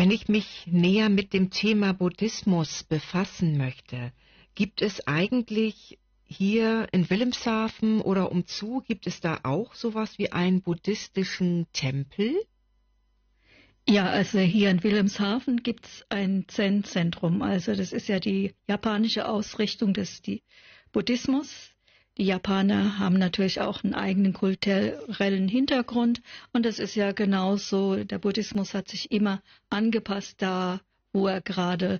Wenn ich mich näher mit dem Thema Buddhismus befassen möchte, gibt es eigentlich hier in Wilhelmshaven oder umzu, gibt es da auch sowas wie einen buddhistischen Tempel? Ja, also hier in Wilhelmshaven gibt es ein Zen-Zentrum. Also das ist ja die japanische Ausrichtung des Buddhismus. Die Japaner haben natürlich auch einen eigenen kulturellen Hintergrund und das ist ja genauso. Der Buddhismus hat sich immer angepasst da, wo er gerade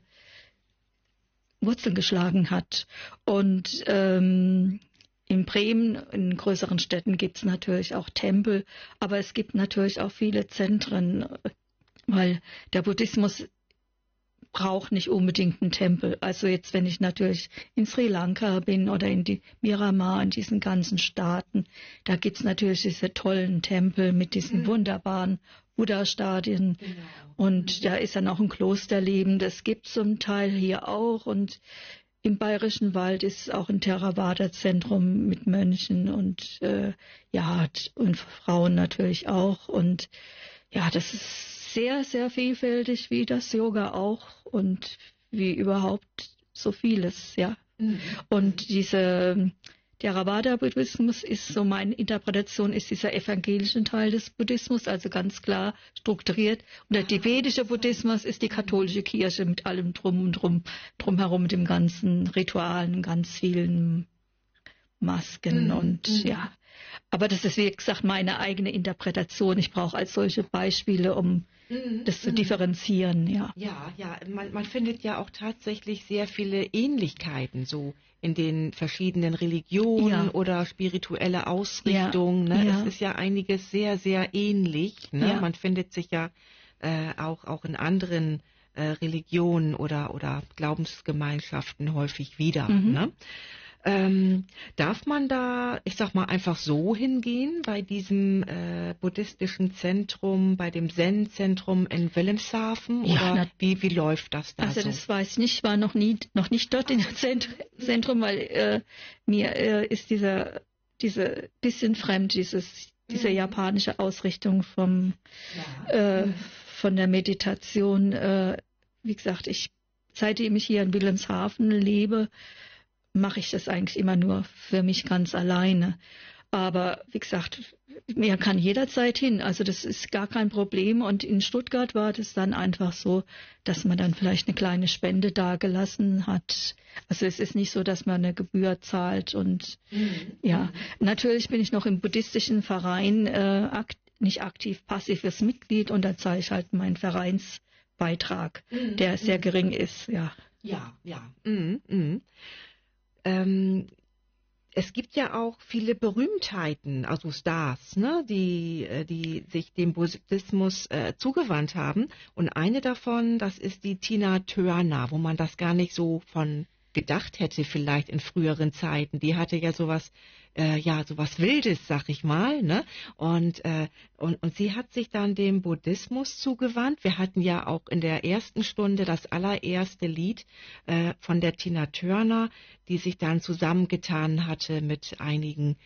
Wurzeln geschlagen hat. Und in Bremen, in größeren Städten gibt es natürlich auch Tempel, aber es gibt natürlich auch viele Zentren, weil der Buddhismus braucht nicht unbedingt einen Tempel. Also jetzt, wenn ich natürlich in Sri Lanka bin oder in die Myanmar, in diesen ganzen Staaten, da gibt es natürlich diese tollen Tempel mit diesen wunderbaren Buddha-Stadien. Genau. Und da ist dann auch ein Klosterleben, das gibt es zum Teil hier auch. Und im Bayerischen Wald ist auch ein Theravada-Zentrum mit Mönchen und und Frauen natürlich auch. Und ja, das ist sehr, sehr vielfältig, wie das Yoga auch und wie überhaupt so vieles, ja. Und diese Theravada-Buddhismus ist so meine Interpretation, ist dieser evangelische Teil des Buddhismus, also ganz klar strukturiert. Und der tibetische Buddhismus ist die katholische Kirche mit allem drumherum, mit dem ganzen Ritualen, ganz vielen Masken und ja. Aber das ist, wie gesagt, meine eigene Interpretation. Ich brauche als solche Beispiele, um das zu differenzieren, ja. Ja, man findet ja auch tatsächlich sehr viele Ähnlichkeiten so in den verschiedenen Religionen oder spirituelle Ausrichtungen. Ne? Es ist ja einiges sehr, sehr ähnlich. Ne? Ja. Man findet sich ja auch in anderen Religionen oder Glaubensgemeinschaften häufig wieder. Ne? Darf man da, ich sag mal, einfach so hingehen bei diesem buddhistischen Zentrum, bei dem Zen-Zentrum in Wilhelmshaven? Oder wie läuft das da also so? Das weiß ich nicht, ich war noch nicht dort in dem Zentrum, weil mir ist diese bisschen fremd, diese japanische Ausrichtung von der Meditation. Wie gesagt, seitdem ich hier in Wilhelmshaven lebe, mache ich das eigentlich immer nur für mich ganz alleine. Aber wie gesagt, mir kann jederzeit hin. Also das ist gar kein Problem. Und in Stuttgart war das dann einfach so, dass man dann vielleicht eine kleine Spende dagelassen hat. Also es ist nicht so, dass man eine Gebühr zahlt. Und natürlich bin ich noch im buddhistischen Verein nicht aktiv, passives Mitglied. Und da zahle ich halt meinen Vereinsbeitrag, der sehr gering ist. Es gibt ja auch viele Berühmtheiten, also Stars, ne, die sich dem Buddhismus zugewandt haben. Und eine davon, das ist die Tina Turner, wo man das gar nicht so von gedacht hätte vielleicht in früheren Zeiten. Die hatte ja sowas Wildes, sag ich mal, ne? Und sie hat sich dann dem Buddhismus zugewandt. Wir hatten ja auch in der ersten Stunde das allererste Lied von der Tina Turner, die sich dann zusammengetan hatte mit einigen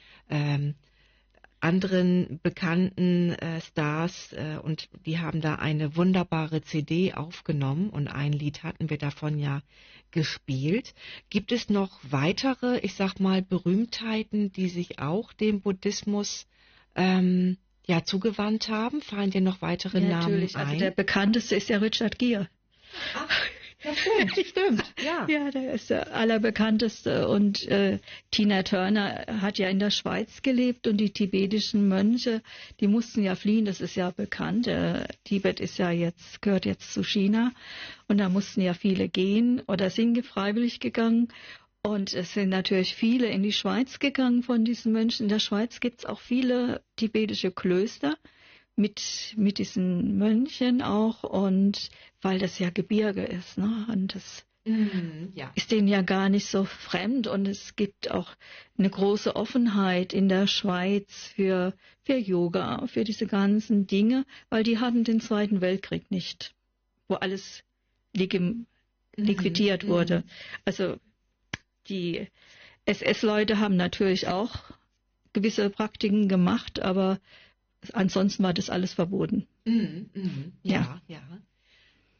anderen bekannten Stars und die haben da eine wunderbare CD aufgenommen und ein Lied hatten wir davon ja gespielt. Gibt es noch weitere, ich sag mal, Berühmtheiten, die sich auch dem Buddhismus zugewandt haben? Fallen dir noch weitere Namen natürlich. ein? Also der bekannteste ist ja Richard Gere. Ach, ja, stimmt. Ja, der ist der allerbekannteste. Und Tina Turner hat ja in der Schweiz gelebt und die tibetischen Mönche, die mussten ja fliehen, das ist ja bekannt. Tibet ist ja gehört jetzt zu China und da mussten ja viele gehen oder sind freiwillig gegangen. Und es sind natürlich viele in die Schweiz gegangen von diesen Mönchen. In der Schweiz gibt es auch viele tibetische Klöster mit diesen Mönchen auch und weil das ja Gebirge ist, ne? Und das ist denen ja gar nicht so fremd und es gibt auch eine große Offenheit in der Schweiz für Yoga, für diese ganzen Dinge, weil die hatten den Zweiten Weltkrieg nicht, wo alles liquidiert wurde. Also die SS-Leute haben natürlich auch gewisse Praktiken gemacht, aber ansonsten war das alles verboten. Ja.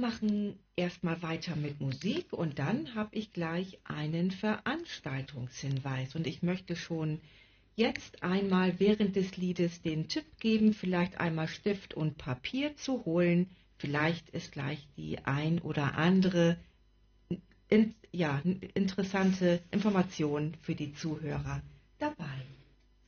machen erstmal weiter mit Musik und dann habe ich gleich einen Veranstaltungshinweis. Und ich möchte schon jetzt einmal während des Liedes den Tipp geben, vielleicht einmal Stift und Papier zu holen. Vielleicht ist gleich die ein oder andere interessante Information für die Zuhörer dabei.